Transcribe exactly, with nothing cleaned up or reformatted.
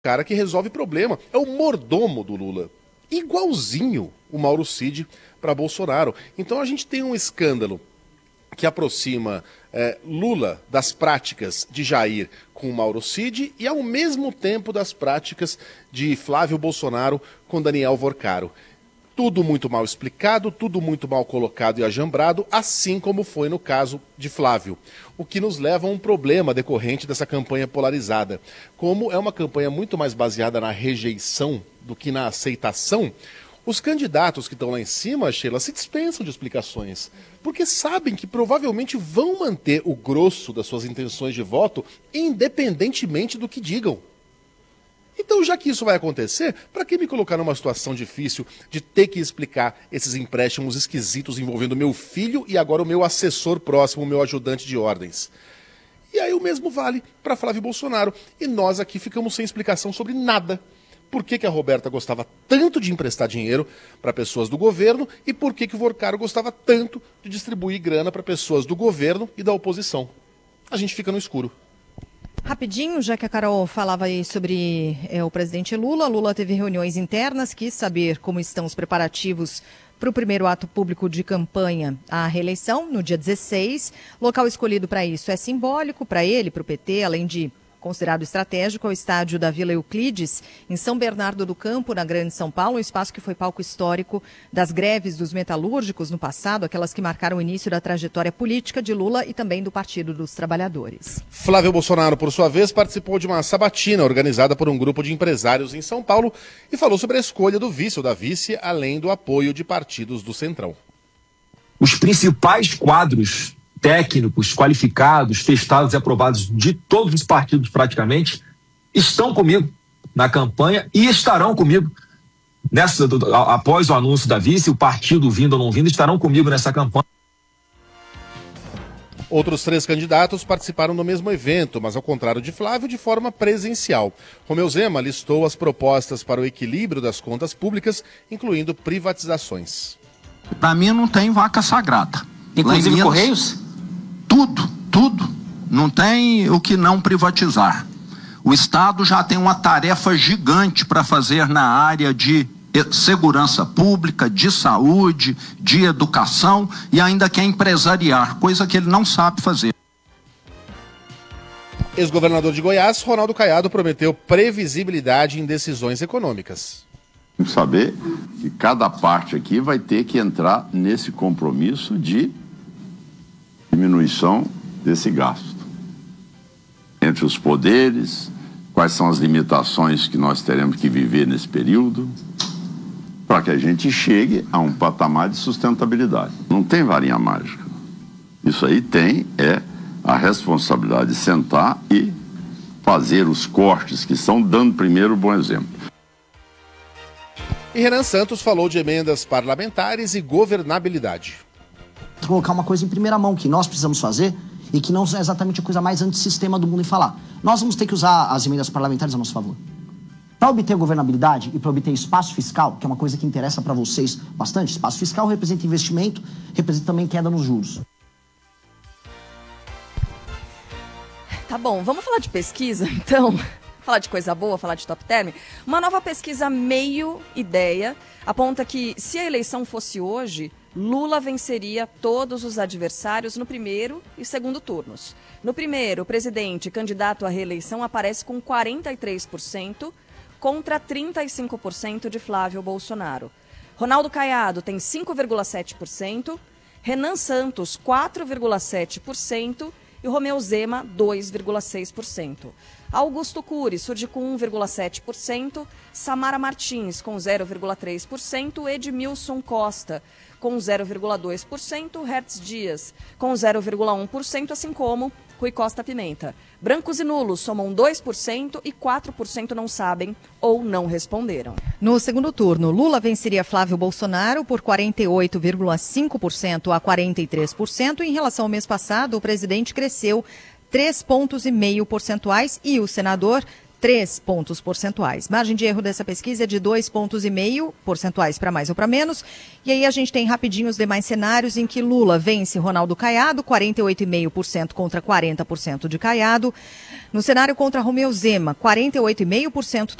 cara que resolve problema, é o mordomo do Lula. Igualzinho o Mauro Cid para Bolsonaro. Então a gente tem um escândalo que aproxima é, Lula das práticas de Jair com o Mauro Cid e ao mesmo tempo das práticas de Flávio Bolsonaro com Daniel Vorcaro. Tudo muito mal explicado, tudo muito mal colocado e ajambrado, assim como foi no caso de Flávio. O que nos leva a um problema decorrente dessa campanha polarizada. Como é uma campanha muito mais baseada na rejeição do que na aceitação, os candidatos que estão lá em cima, Sheila, se dispensam de explicações, porque sabem que provavelmente vão manter o grosso das suas intenções de voto, independentemente do que digam. Então, já que isso vai acontecer, para que me colocar numa situação difícil de ter que explicar esses empréstimos esquisitos envolvendo meu filho e agora o meu assessor próximo, o meu ajudante de ordens? E aí o mesmo vale para Flávio Bolsonaro. E nós aqui ficamos sem explicação sobre nada. Por que que a Roberta gostava tanto de emprestar dinheiro para pessoas do governo e por que que o Vorcaro gostava tanto de distribuir grana para pessoas do governo e da oposição? A gente fica no escuro. Rapidinho, já que a Carol falava aí sobre é, o presidente Lula, Lula teve reuniões internas, quis saber como estão os preparativos para o primeiro ato público de campanha à reeleição, no dia dezesseis. Local escolhido para isso é simbólico para ele, para o P T, além de considerado estratégico, é o estádio da Vila Euclides, em São Bernardo do Campo, na Grande São Paulo, um espaço que foi palco histórico das greves dos metalúrgicos no passado, aquelas que marcaram o início da trajetória política de Lula e também do Partido dos Trabalhadores. Flávio Bolsonaro, por sua vez, participou de uma sabatina organizada por um grupo de empresários em São Paulo e falou sobre a escolha do vice ou da vice, além do apoio de partidos do Centrão. Os principais quadros técnicos, qualificados, testados e aprovados de todos os partidos praticamente, estão comigo na campanha e estarão comigo nessa, após o anúncio da vice, o partido vindo ou não vindo, estarão comigo nessa campanha. Outros três candidatos participaram do mesmo evento, mas ao contrário de Flávio, de forma presencial. Romeu Zema listou as propostas para o equilíbrio das contas públicas, incluindo privatizações. Para mim não tem vaca sagrada. Inclusive Minas, Correios? Tudo, tudo. Não tem o que não privatizar. O Estado já tem uma tarefa gigante para fazer na área de segurança pública, de saúde, de educação e ainda quer empresariar, coisa que ele não sabe fazer. Ex-governador de Goiás, Ronaldo Caiado, prometeu previsibilidade em decisões econômicas. Tem que saber que cada parte aqui vai ter que entrar nesse compromisso de diminuição desse gasto. Entre os poderes, quais são as limitações que nós teremos que viver nesse período, para que a gente chegue a um patamar de sustentabilidade. Não tem varinha mágica. Isso aí tem é a responsabilidade de sentar e fazer os cortes que são, dando primeiro o bom exemplo. E Renan Santos falou de emendas parlamentares e governabilidade. Colocar uma coisa em primeira mão que nós precisamos fazer e que não é exatamente a coisa mais antissistema do mundo em falar. Nós vamos ter que usar as emendas parlamentares a nosso favor. Para obter governabilidade e para obter espaço fiscal, que é uma coisa que interessa para vocês bastante, espaço fiscal representa investimento, representa também queda nos juros. Tá bom, vamos falar de pesquisa, então? Falar de coisa boa, falar de top term. Uma nova pesquisa meio ideia aponta que se a eleição fosse hoje, Lula venceria todos os adversários no primeiro e segundo turnos. No primeiro, o presidente candidato à reeleição aparece com quarenta e três por cento contra trinta e cinco por cento de Flávio Bolsonaro. Ronaldo Caiado tem cinco vírgula sete por cento, Renan Santos quatro vírgula sete por cento e o Romeu Zema dois vírgula seis por cento. Augusto Cury surge com um vírgula sete por cento, Samara Martins com zero vírgula três por cento, Edmilson Costa com zero vírgula dois por cento, Hertz Dias com zero vírgula um por cento, assim como Rui Costa Pimenta. Brancos e nulos somam dois por cento e quatro por cento não sabem ou não responderam. No segundo turno, Lula venceria Flávio Bolsonaro por quarenta e oito vírgula cinco por cento a quarenta e três por cento. Em relação ao mês passado, o presidente cresceu três pontos e meio percentuais e o senador três pontos percentuais. Margem de erro dessa pesquisa é de dois pontos e meio percentuais para mais ou para menos. E aí a gente tem rapidinho os demais cenários em que Lula vence Ronaldo Caiado, quarenta e oito vírgula cinco por cento contra quarenta por cento de Caiado. No cenário contra Romeu Zema, quarenta e oito vírgula cinco por cento